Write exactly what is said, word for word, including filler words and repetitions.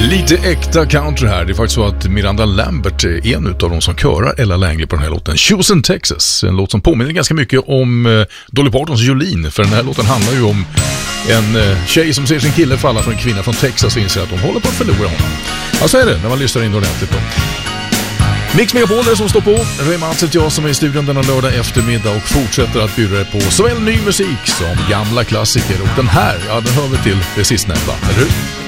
Lite äkta country här. Det är faktiskt så att Miranda Lambert är en av de som körar Ella Langley på den här låten Houston, Texas. En låt som påminner ganska mycket om Dolly Partons Jolene. För den här låten handlar ju om en tjej som ser sin kille falla från en kvinna från Texas och inser att hon håller på att förlora honom. Ja, så är det när man lyssnar in ordentligt på. Mix Megapol är som står på. Raymond heter jag som är i studion denna lördag eftermiddag och fortsätter att bjuda på såväl ny musik som gamla klassiker. Och den här, ja, den hör vi till det sistnämnda, eller hur?